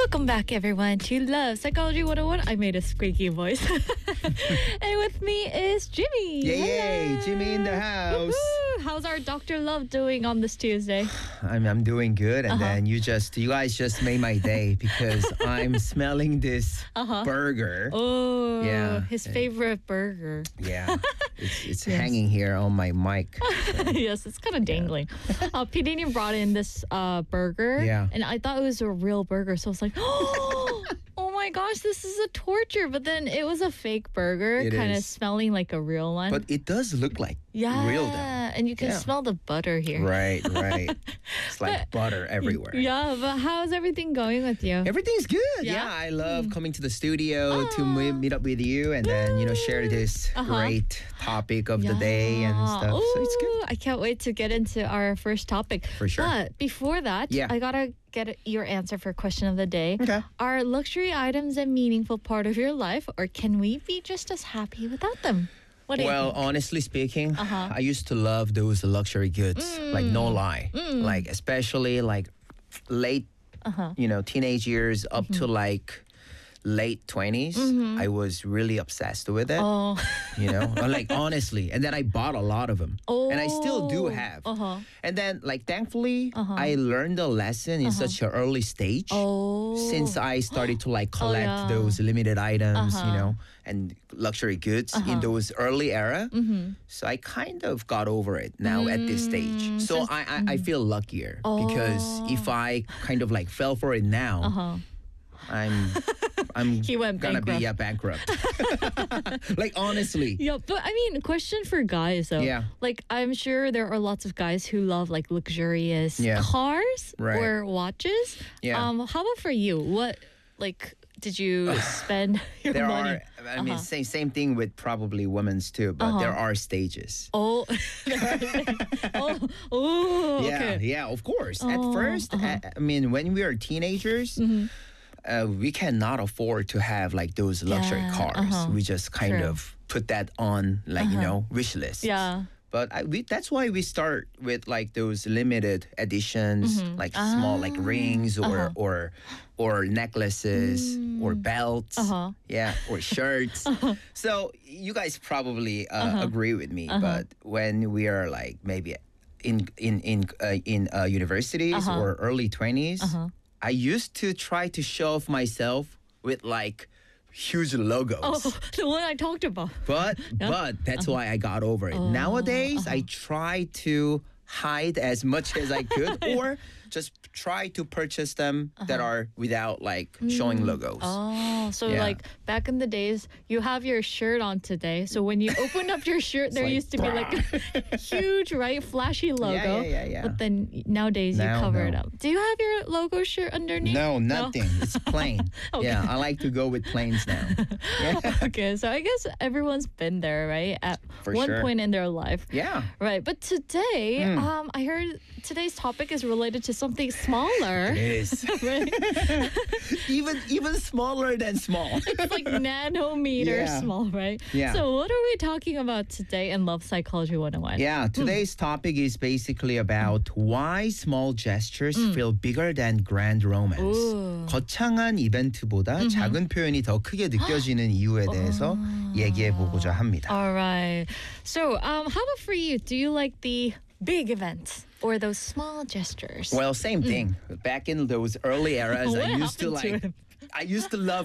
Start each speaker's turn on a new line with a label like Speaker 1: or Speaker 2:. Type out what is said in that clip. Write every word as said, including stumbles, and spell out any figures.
Speaker 1: Welcome back, everyone, to Love Psychology one oh one. I made a squeaky voice. And with me is Jimmy.
Speaker 2: Yay, yay,
Speaker 1: Hello.
Speaker 2: Jimmy in the house.
Speaker 1: Woohoo. How's our Doctor Love doing on this Tuesday?
Speaker 2: I'm I'm doing good, and
Speaker 1: Uh-huh.
Speaker 2: then you just you guys just made my day because I'm smelling this
Speaker 1: Uh-huh.
Speaker 2: burger.
Speaker 1: Oh,
Speaker 2: Yeah.
Speaker 1: his favorite burger.
Speaker 2: Yeah, it's it's
Speaker 1: Yes.
Speaker 2: hanging here on my mic.
Speaker 1: Yes, it's kind of dangling. Uh, P D brought in this uh, burger,
Speaker 2: Yeah.
Speaker 1: and I thought it was a real burger, so I was like, oh my gosh, this is a torture. But then it was a fake burger,
Speaker 2: It
Speaker 1: kind of
Speaker 2: is.
Speaker 1: smelling like a real one.
Speaker 2: But it does look like
Speaker 1: yeah,
Speaker 2: real though.
Speaker 1: and you can
Speaker 2: Yeah.
Speaker 1: smell the butter here.
Speaker 2: Right, right. It's like butter everywhere.
Speaker 1: Yeah, but how's everything going with you?
Speaker 2: Everything's good.
Speaker 1: Yeah?
Speaker 2: Yeah, I love coming to the studio to
Speaker 1: Ah.
Speaker 2: meet, meet up with you and then, you know, share this
Speaker 1: Uh-huh.
Speaker 2: great topic of the day and
Speaker 1: Yeah.
Speaker 2: stuff. So it's good.
Speaker 1: Ooh, I can't wait to get into our first topic.
Speaker 2: For sure.
Speaker 1: But before that,
Speaker 2: Yeah.
Speaker 1: I gotta get your answer for question of the day.
Speaker 2: Okay.
Speaker 1: Are luxury items a meaningful part of your life, or can we be just as happy without them? What do
Speaker 2: Well,
Speaker 1: you think?
Speaker 2: honestly speaking,
Speaker 1: Uh-huh.
Speaker 2: I used to love those luxury goods. Like no lie, like especially like late,
Speaker 1: Uh-huh.
Speaker 2: you know, teenage years up
Speaker 1: Mm-hmm.
Speaker 2: to like late twenties. I was really obsessed with it.
Speaker 1: Oh,
Speaker 2: You know, like honestly, and then I bought a lot of them, and I still do
Speaker 1: Oh.
Speaker 2: have.
Speaker 1: Uh-huh.
Speaker 2: And then, like, thankfully, I learned a lesson in such an early stage.
Speaker 1: oh.
Speaker 2: Since I started to like collect
Speaker 1: yeah.
Speaker 2: those limited items, you
Speaker 1: Uh-huh.
Speaker 2: know, and luxury goods in those early era,
Speaker 1: Mm-hmm.
Speaker 2: so I kind of got over it now at this stage.
Speaker 1: Mm,
Speaker 2: So I I, I feel luckier because if I kind of like fell for it now,
Speaker 1: Oh. Uh-huh.
Speaker 2: I'm I'm
Speaker 1: He went
Speaker 2: gonna be
Speaker 1: bankrupt.
Speaker 2: yeah bankrupt. Like honestly,
Speaker 1: Yeah, but I mean, question for guys though.
Speaker 2: Yeah.
Speaker 1: Like, I'm sure there are lots of guys who love like luxurious
Speaker 2: Yeah.
Speaker 1: cars
Speaker 2: Right.
Speaker 1: or watches.
Speaker 2: Yeah.
Speaker 1: Um, how about for you? What like did you spend your
Speaker 2: there
Speaker 1: money?
Speaker 2: are. I mean, same same thing with probably women's too, but
Speaker 1: Uh-huh.
Speaker 2: there are stages.
Speaker 1: Oh, oh, oh,
Speaker 2: Yeah,
Speaker 1: okay.
Speaker 2: yeah, of course. At
Speaker 1: Oh,
Speaker 2: first,
Speaker 1: uh-huh.
Speaker 2: I, I mean, when we were teenagers,
Speaker 1: Mm-hmm.
Speaker 2: uh, we cannot afford to have like those luxury
Speaker 1: Yeah,
Speaker 2: cars.
Speaker 1: uh-huh.
Speaker 2: We just kind
Speaker 1: True.
Speaker 2: of put that on, like you know, wish list.
Speaker 1: Yeah.
Speaker 2: But I, we, that's why we start with like those limited editions, like small like rings or
Speaker 1: Mm-hmm. uh-huh.
Speaker 2: or or necklaces or belts,
Speaker 1: Mm. Uh-huh.
Speaker 2: yeah, or shirts. So you guys probably uh,
Speaker 1: Uh-huh.
Speaker 2: agree with me, but when we are like maybe in in in uh, in uh, universities
Speaker 1: Uh-huh.
Speaker 2: or early twenties, I used to try to show off myself with like huge logos.
Speaker 1: Oh, the one I talked about.
Speaker 2: But but that's
Speaker 1: Uh-huh.
Speaker 2: why I got over it. Nowadays, I try to hide as much as I could, or just try to purchase them that are without like showing logos.
Speaker 1: Oh, so
Speaker 2: Yeah.
Speaker 1: like back in the days, you have your shirt on today. So when you opened up your shirt, there
Speaker 2: like,
Speaker 1: used to be like a huge, right, flashy logo.
Speaker 2: yeah, yeah, yeah.
Speaker 1: But then nowadays you
Speaker 2: Now,
Speaker 1: cover it
Speaker 2: no.
Speaker 1: up. Do you have your logo shirt underneath?
Speaker 2: No, nothing. It's plain. Yeah, I like to go with plains now.
Speaker 1: Okay, so I guess everyone's been there, right? At
Speaker 2: For
Speaker 1: one
Speaker 2: sure.
Speaker 1: point in their life.
Speaker 2: Yeah.
Speaker 1: Right, but today,
Speaker 2: Hmm.
Speaker 1: um, I heard today's topic is related to something smaller.
Speaker 2: It is.
Speaker 1: Right?
Speaker 2: even even smaller than small.
Speaker 1: It's like nanometer
Speaker 2: Yeah.
Speaker 1: small, right?
Speaker 2: Yeah.
Speaker 1: So what are we talking about today in Love Psychology one oh one?
Speaker 2: Yeah, today's topic is basically about why small gestures feel bigger than grand romance.
Speaker 1: Ooh.
Speaker 2: 거창한 이벤트보다 작은 표현이 더 크게 느껴지는 이유에 대해서 얘기해 보고자 합니다.
Speaker 1: All right. So, um, how about for you? Do you like the big events or those small gestures?
Speaker 2: Well, same thing. Back in those early eras,
Speaker 1: What
Speaker 2: I used to
Speaker 1: happened to
Speaker 2: like
Speaker 1: him?
Speaker 2: I used to love